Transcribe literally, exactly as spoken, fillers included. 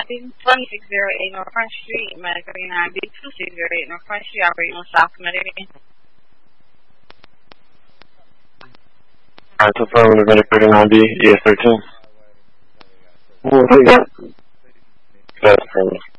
twenty-six oh eight North Front Street, Medical nine B two six oh eight North Front Street, operating on South Meridian. Alright, so far we're going to thirty-nine B, E S thirteen. We'll take that. That's perfect.